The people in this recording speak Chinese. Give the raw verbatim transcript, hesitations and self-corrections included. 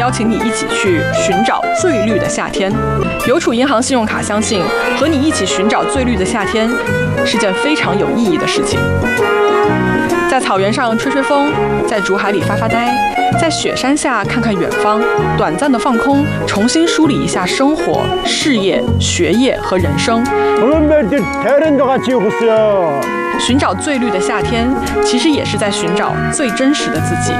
邀请你一起去寻找最绿的夏天。邮储银行信用卡相信，和你一起寻找最绿的夏天是件非常有意义的事情。在草原上吹吹风，在竹海里发发呆，在雪山下看看远方，短暂的放空，重新梳理一下生活、事业、学业和人生。寻找最绿的夏天，其实也是在寻找最真实的自己。